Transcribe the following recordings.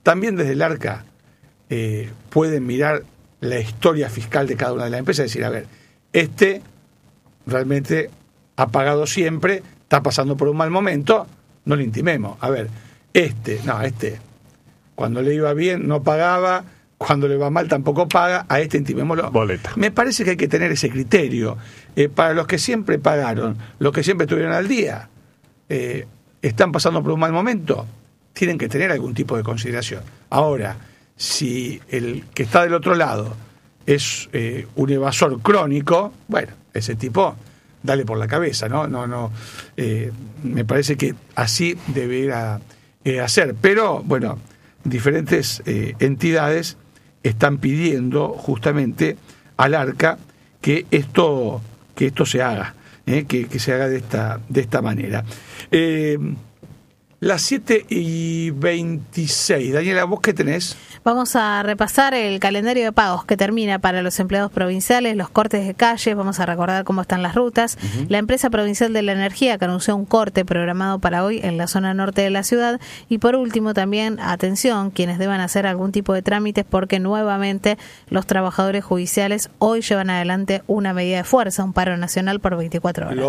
también desde el ARCA pueden mirar la historia fiscal de cada una de las empresas y decir, a ver, realmente ha pagado siempre, está pasando por un mal momento, no le intimemos. A ver, cuando le iba bien no pagaba, cuando le va mal tampoco paga, a intimémoslo. Boleta. Me parece que hay que tener ese criterio. Para los que siempre pagaron, los que siempre estuvieron al día, están pasando por un mal momento, tienen que tener algún tipo de consideración. Ahora, si el que está del otro lado es un evasor crónico, bueno, ese tipo, dale por la cabeza, ¿no? Me parece que así debería hacer. Pero, bueno, diferentes entidades están pidiendo justamente al ARCA que esto se haga, que se haga de esta manera. Las 7:26. Daniela, ¿vos qué tenés? Vamos a repasar el calendario de pagos que termina para los empleados provinciales, los cortes de calles, vamos a recordar cómo están las rutas. La empresa provincial de la energía que anunció un corte programado para hoy en la zona norte de la ciudad. Y por último también, atención, quienes deban hacer algún tipo de trámites porque nuevamente los trabajadores judiciales hoy llevan adelante una medida de fuerza, un paro nacional por 24 horas.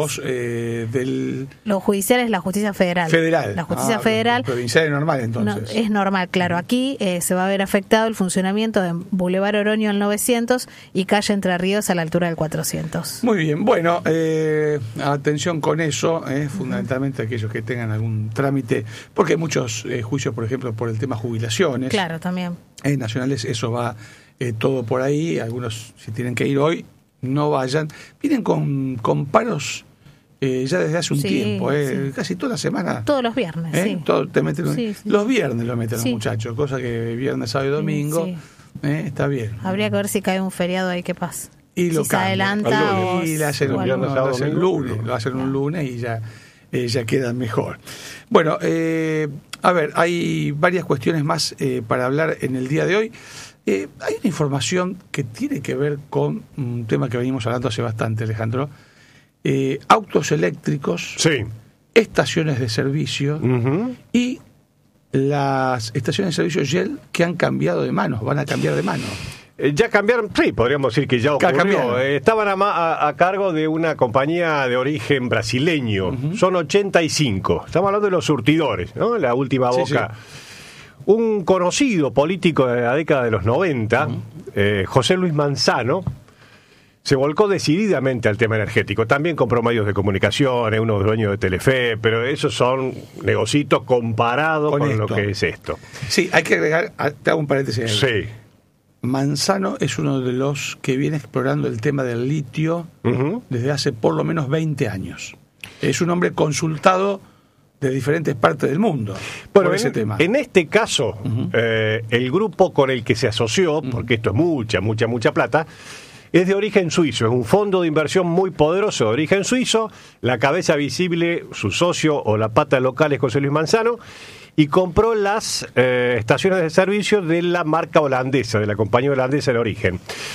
Los judiciales, la justicia federal. La justicia federal. Provincial es normal, entonces. No, es normal, claro. Aquí se va a ver afectado el funcionamiento de Boulevard Oroño al 900 y calle Entre Ríos a la altura del 400. Muy bien, bueno, atención con eso, fundamentalmente aquellos que tengan algún trámite, porque hay muchos juicios, por ejemplo, por el tema jubilaciones. Claro, también. Nacionales, eso va todo por ahí. Algunos, si tienen que ir hoy, no vayan. Vienen con paros ya desde hace un tiempo, casi toda la semana. Todos los viernes, te meten los viernes lo meten los muchachos, cosa que viernes, sábado y domingo, está bien. Habría que ver si cae un feriado ahí, ¿qué pasa? Y lo si se adelanta o... Y lo hacen un lunes y ya quedan mejor. Bueno, a ver, hay varias cuestiones más para hablar en el día de hoy. Hay una información que tiene que ver con un tema que venimos hablando hace bastante, Alejandro. Autos eléctricos, estaciones de servicio y las estaciones de servicio Shell que han cambiado de manos, van a cambiar de manos. Ya cambiaron, sí, podríamos decir que ya ocurrió. Estaban a cargo de una compañía de origen brasileño, son 85. Estamos hablando de los surtidores, ¿no? La última boca. Un conocido político de la década de los 90, José Luis Manzano, se volcó decididamente al tema energético. También compró medios de comunicación, es uno de los dueños de Telefe, pero esos son negocitos comparados con lo que es esto. Sí, hay que agregar, te hago un paréntesis. Sí. Manzano es uno de los que viene explorando el tema del litio desde hace por lo menos 20 años. Es un hombre consultado de diferentes partes del mundo por ese tema. En este caso, el grupo con el que se asoció, porque esto es mucha plata, es de origen suizo, es un fondo de inversión muy poderoso de origen suizo. La cabeza visible, su socio o la pata local es José Luis Manzano, y compró las estaciones de servicio de la marca holandesa, de la compañía holandesa de origen.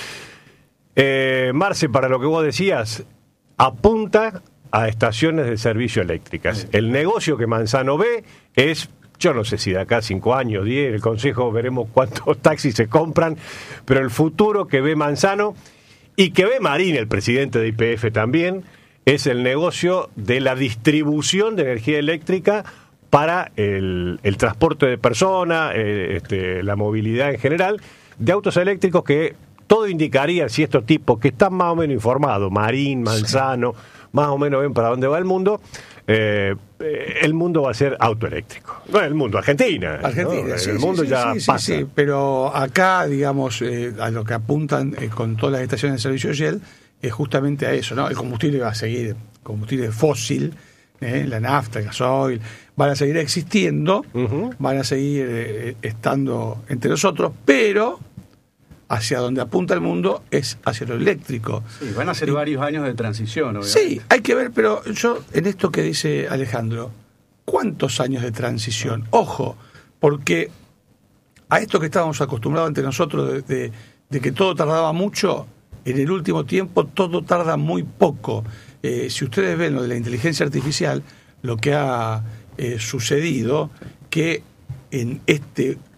Marce, para lo que vos decías, apunta a estaciones de servicio eléctricas. El negocio que Manzano ve es, yo no sé si de acá 5 años, 10, el Consejo veremos cuántos taxis se compran, pero el futuro que ve Manzano y que ve Marín, el presidente de YPF también, es el negocio de la distribución de energía eléctrica para el transporte de personas, la movilidad en general, de autos eléctricos, que todo indicaría, si estos tipos que están más o menos informados, Marín, Manzano, más o menos ven para dónde va el mundo va a ser autoeléctrico. Bueno, el mundo, Argentina, ¿no? El mundo ya pasa. Sí, pero acá, digamos, a lo que apuntan con todas las estaciones de servicio Shell es justamente a eso, ¿no? El combustible va a seguir, combustible fósil, la nafta, el gasoil, van a seguir existiendo, van a seguir estando entre nosotros, pero hacia donde apunta el mundo es hacia lo eléctrico. Sí, van a ser varios años de transición, obviamente. Sí, hay que ver, pero yo, en esto que dice Alejandro, ¿cuántos años de transición? Ojo, porque a esto que estábamos acostumbrados entre nosotros de que todo tardaba mucho, en el último tiempo todo tarda muy poco. Si ustedes ven lo de la inteligencia artificial, lo que ha sucedido, que en este